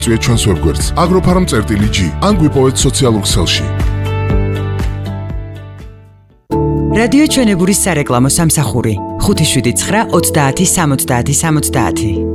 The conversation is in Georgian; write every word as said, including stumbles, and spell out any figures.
წვიეთ ჩვენს ვებგვერდს agropharm.gi ან გვიპოვეთ სოციალურ ქსელში. რადიო ჩვენებურის სარეკლამო სამსახური ხუთი შვიდი ცხრა ოცდაათი სამოცდაათი სამოცდაათი